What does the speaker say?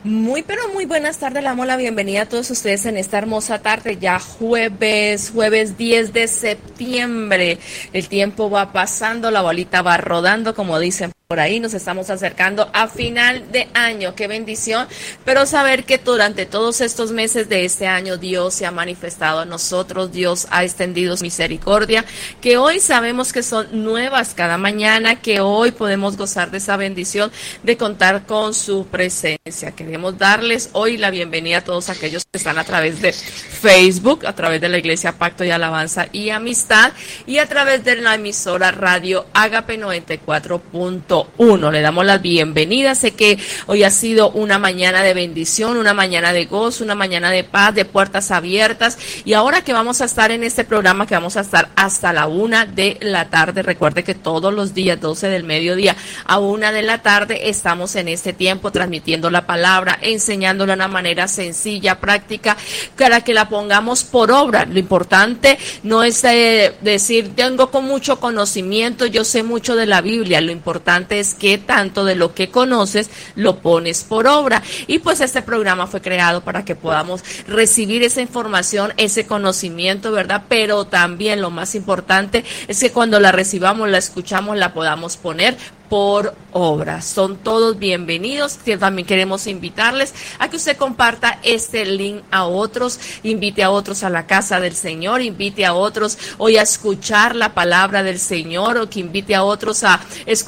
Muy, pero muy buenas tardes, le damos la bienvenida a todos ustedes en esta hermosa tarde, ya jueves 10 de septiembre. El tiempo va pasando, la bolita va rodando, como dicen por ahí, nos estamos acercando a final de año. Qué bendición, pero saber que durante todos estos meses de este año Dios se ha manifestado a nosotros, Dios ha extendido su misericordia, que hoy sabemos que son nuevas cada mañana, que hoy podemos gozar de esa bendición de contar con su presencia. Queremos darles hoy la bienvenida a todos aquellos que están a través de Facebook, a través de la Iglesia Pacto y Alabanza y Amistad y a través de la emisora Radio Ágape 94.1. Le damos la bienvenida. Sé que hoy ha sido una mañana de bendición, una mañana de gozo, una mañana de paz, de puertas abiertas, y ahora que vamos a estar en este programa, que vamos a estar hasta la 1 de la tarde. Recuerde que todos los días, 12 del mediodía a 1 de la tarde, estamos en este tiempo transmitiendo la palabra, enseñándola de una manera sencilla, práctica, para que la pongamos por obra. Lo importante no es decir, tengo con mucho conocimiento, yo sé mucho de la Biblia. Lo importante es que tanto de lo que conoces lo pones por obra. Y pues este programa fue creado para que podamos recibir esa información, ese conocimiento, ¿verdad? Pero también lo más importante es que cuando la recibamos, la escuchamos, la podamos poner por obra. Son todos bienvenidos. También queremos invitarles a que usted comparta este link a otros, invite a otros a la casa del Señor, invite a otros hoy a escuchar la palabra del Señor, o que invite a otros a escuchar